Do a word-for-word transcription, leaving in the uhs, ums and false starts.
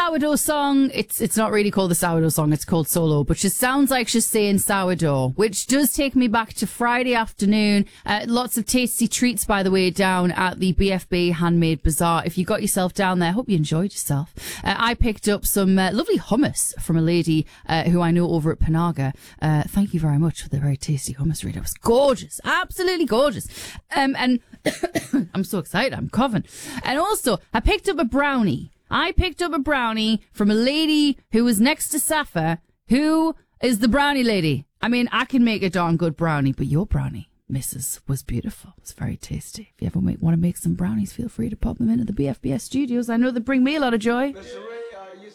sourdough song. It's it's not really called the sourdough song. It's called Solo. But she sounds like she's saying sourdough, which does take me back to Friday afternoon. Uh, lots of tasty treats, by the way, down at the B F B Handmade Bazaar. If you got yourself down there, I hope you enjoyed yourself. Uh, I picked up some uh, lovely hummus from a lady uh, who I know over at Panaga. Uh, thank you very much for the very tasty hummus, Rita. It was gorgeous. Absolutely gorgeous. Um, and I'm so excited. I'm coughing. And also, I picked up a brownie. I picked up a brownie from a lady who was next to Safa, who is the brownie lady. I mean, I can make a darn good brownie, but your brownie, Missus, was beautiful. It was very tasty. If you ever make, want to make some brownies, feel free to pop them into the B F B S studios. I know they bring me a lot of joy.